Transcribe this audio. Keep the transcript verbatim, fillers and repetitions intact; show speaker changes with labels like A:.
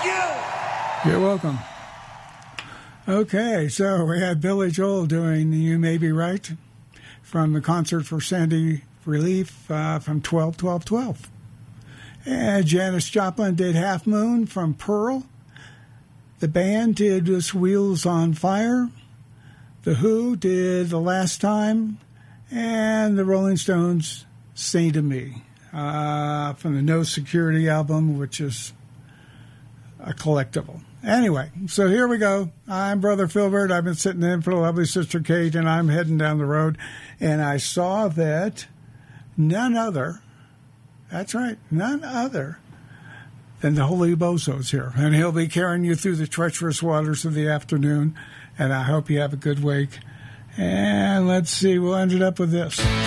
A: you.
B: You're welcome. Okay, so we had Billy Joel doing You May Be Right from the Concert for Sandy Relief uh, from twelve twelve twelve. And Janis Joplin did Half Moon from Pearl. The band did this Wheels on Fire. The Who did The Last Time. And the Rolling Stones, Sing to Me, uh, from the No Security album, which is a collectible. Anyway, so here we go. I'm Brother Filbert. I've been sitting in for the lovely Sister Kate, and I'm heading down the road. And I saw that none other, that's right, none other than the Holy Bozo's here. And he'll be carrying you through the treacherous waters of the afternoon. And I hope you have a good week. And let's see, we'll end it up with this.